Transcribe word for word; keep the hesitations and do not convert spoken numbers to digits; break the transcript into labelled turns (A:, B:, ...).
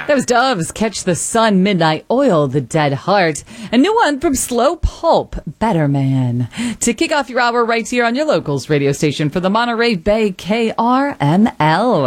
A: That was Doves, Catch the Sun, Midnight Oil, The Dead Heart. A new one from Slow Pulp, Better Man. To kick off your hour right here on your locals radio station for the Monterey Bay K R M L.